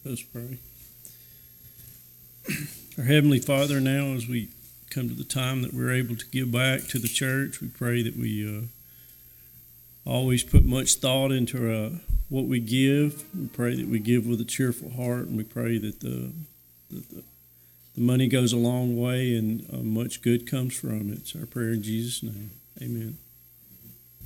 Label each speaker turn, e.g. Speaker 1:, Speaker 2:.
Speaker 1: Let's pray. Our Heavenly Father, now as we come to the time that we're able to give back to the church, we pray that we always put much thought into what we give. We pray that we give with a cheerful heart, and we pray that the money goes a long way and much good comes from it. It's our prayer in Jesus' name. Amen.